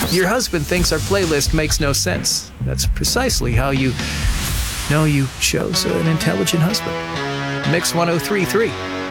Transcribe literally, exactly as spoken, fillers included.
Your husband thinks our playlist makes no sense. That's precisely how you know you chose an intelligent husband. Mix one oh three point three.